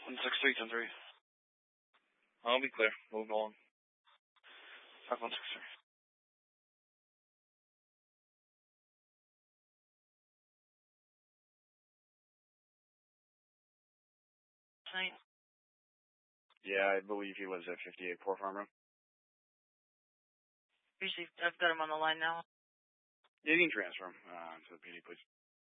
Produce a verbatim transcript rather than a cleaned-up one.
one six three, ten three. I'll be clear. Move on. five one six three. Tonight. Yeah, I believe he lives at fifty-eight Poor Farm Road. Usually, I've got him on the line now. Yeah, you can transfer him uh, to the P D, please.